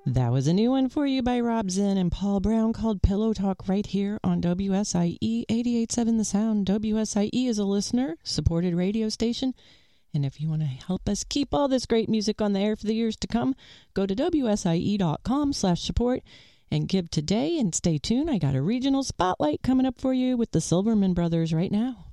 That was a new one for you by Rob Zinn and Paul Brown called Pillow Talk right here on WSIE 88.7 The Sound. WSIE is a listener-supported radio station, and if you want to help us keep all this great music on the air for the years to come, go to WSIE.com/support and give today and stay tuned. I got a regional spotlight coming up for you with the Silverman Brothers right now.